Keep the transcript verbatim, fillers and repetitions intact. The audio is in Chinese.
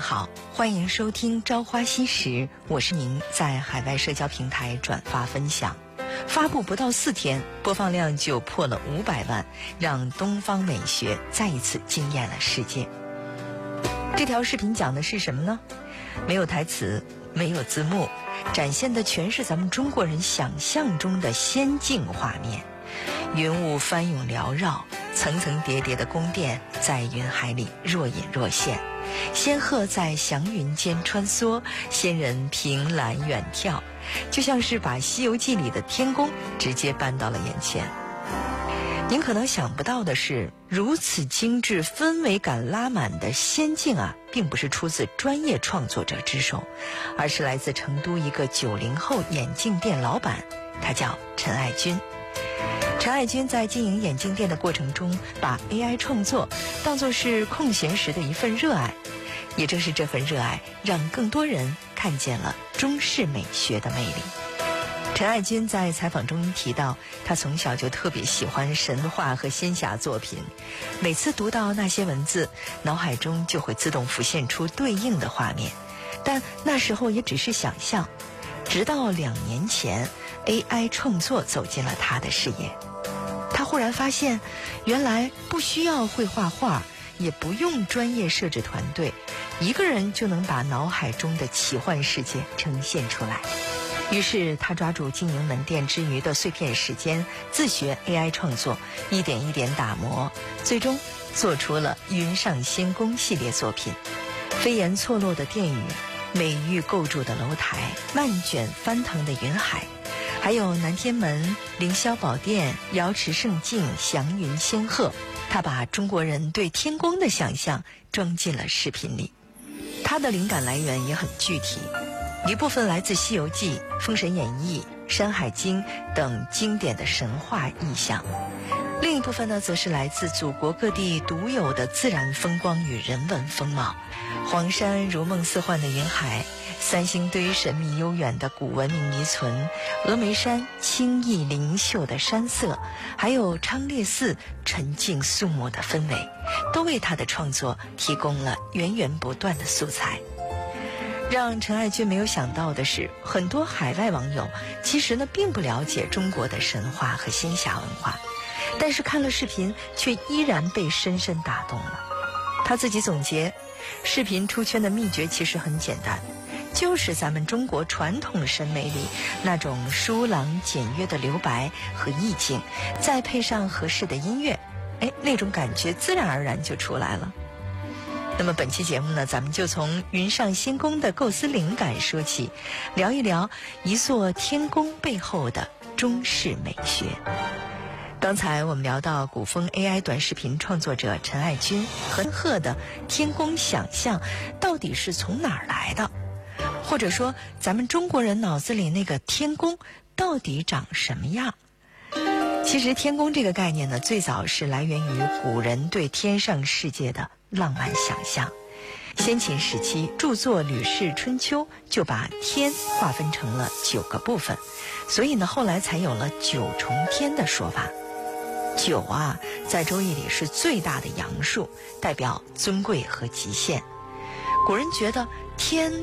好，欢迎收听《朝花夕拾》，我是您在海外社交平台转发分享。发布不到四天，播放量就破了五百万，让东方美学再一次惊艳了世界。这条视频讲的是什么呢？没有台词，没有字幕，展现的全是咱们中国人想象中的仙境画面。云雾翻涌缭绕，层层叠叠的宫殿在云海里若隐若现，仙鹤在祥云间穿梭，仙人凭栏远眺，就像是把《西游记》里的天宫直接搬到了眼前。您可能想不到的是，如此精致、氛围感拉满的仙境啊，并不是出自专业创作者之手，而是来自成都一个九零后眼镜店老板，他叫陈爱军。陈爱军在经营眼镜店的过程中，把 A I 创作当作是空闲时的一份热爱，也正是这份热爱，让更多人看见了中式美学的魅力。陈爱军在采访中提到，他从小就特别喜欢神话和仙侠作品，每次读到那些文字，脑海中就会自动浮现出对应的画面，但那时候也只是想象。直到两年前 A I 创作走进了他的视野，他忽然发现，原来不需要会画画，也不用专业摄制团队，一个人就能把脑海中的奇幻世界呈现出来。于是他抓住经营门店之余的碎片时间，自学 A I 创作，一点一点打磨，最终做出了云上仙宫系列作品。飞檐错落的殿宇，美玉构筑的楼台，漫卷翻腾的云海，还有南天门、凌霄宝殿、瑶池圣境、祥云仙鹤，他把中国人对天宫的想象装进了视频里。他的灵感来源也很具体，一部分来自《西游记》《封神演义》《山海经》等经典的神话意象，另一部分呢，则是来自祖国各地独有的自然风光与人文风貌。黄山如梦似幻的云海，三星堆神秘悠远的古文明遗存，峨眉山清逸灵秀的山色，还有昌烈寺沉静肃穆的氛围，都为他的创作提供了源源不断的素材。让陈爱军没有想到的是，很多海外网友其实呢并不了解中国的神话和仙侠文化，但是看了视频却依然被深深打动了。他自己总结，视频出圈的秘诀其实很简单，就是咱们中国传统审美里那种疏朗简约的留白和意境，再配上合适的音乐，哎，那种感觉自然而然就出来了。那么本期节目呢，咱们就从云上仙宫的构思灵感说起，聊一聊一座天宫背后的中式美学。刚才我们聊到古风 A I 短视频创作者陈爱军和鹤的天宫想象到底是从哪儿来的，或者说咱们中国人脑子里那个天宫到底长什么样。其实天宫这个概念呢，最早是来源于古人对天上世界的浪漫想象。先秦时期著作《吕氏春秋》就把天划分成了九个部分，所以呢后来才有了九重天的说法。九啊，在周易里是最大的阳数，代表尊贵和极限。古人觉得天